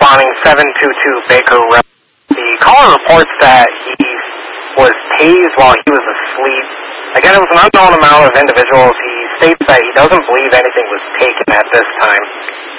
responding 722 Baker Road. The caller reports that he was tased while he was asleep. Again, it was an unknown amount of individuals. He states that he doesn't believe anything was taken at this time.